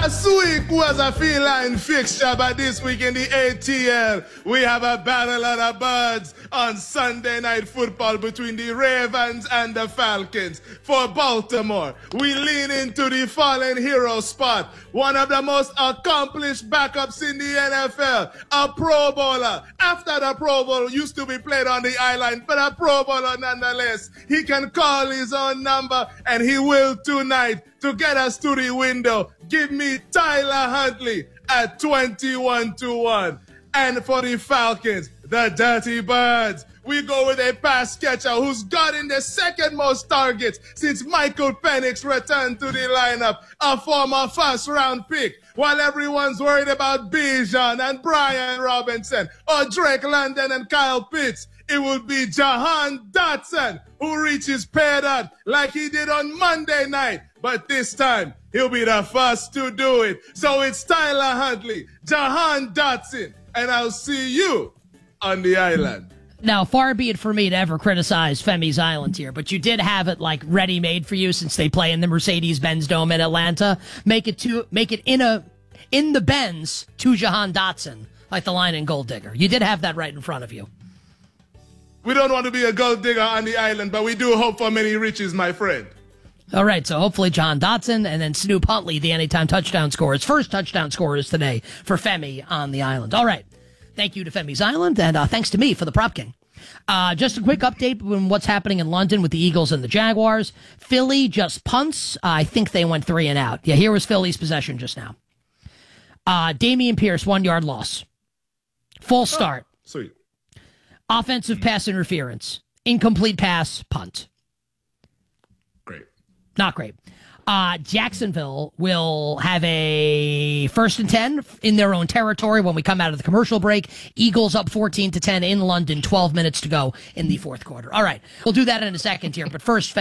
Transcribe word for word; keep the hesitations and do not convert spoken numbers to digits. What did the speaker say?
Last week was a feline fixture, but this week in the A T L, we have a battle of the birds on Sunday Night Football between the Ravens and the Falcons. For Baltimore, we lean into the fallen hero spot. One of the most accomplished backups in the N F L, a Pro Bowler. After the Pro Bowl used to be played on the island, but a Pro Bowler nonetheless. He can call his own number, and he will tonight to get us to the window. Give me Tyler Huntley at twenty-one to one. And for the Falcons, the Dirty Birds, we go with a pass catcher who's gotten the second most targets since Michael Penix returned to the lineup, a former first-round pick. While everyone's worried about Bijan and Brian Robinson or Drake London and Kyle Pitts, it will be Jahan Dotson who reaches pay dirt like he did on Monday night. But this time, he'll be the first to do it. So it's Tyler Huntley, Jahan Dotson, and I'll see you on the island. Now, far be it for me to ever criticize Femi's Island here, but you did have it like ready-made for you since they play in the Mercedes-Benz Dome in Atlanta. Make it to make it in a in the Benz to Jahan Dotson, like the line in Gold Digger. You did have that right in front of you. We don't want to be a gold digger on the island, but we do hope for many riches, my friend. All right, so hopefully Jahan Dotson and then Snoop Huntley, the anytime touchdown scorers. First touchdown scorers today for Femi on the island. All right. Thank you to Femi's Island, and uh, thanks to me for the Prop King. Uh, just a quick update on what's happening in London with the Eagles and the Jaguars. Philly just punts. Uh, I think they went three and out. Yeah, here was Philly's possession just now. Uh, Dameon Pierce, one-yard loss. False start. Oh, sweet. Offensive pass interference. Incomplete pass, punt. Great. Not great. Uh, Jacksonville will have a first and ten in their own territory when we come out of the commercial break. Eagles up fourteen to ten in London, twelve minutes to go in the fourth quarter. All right, we'll do that in a second here, but first,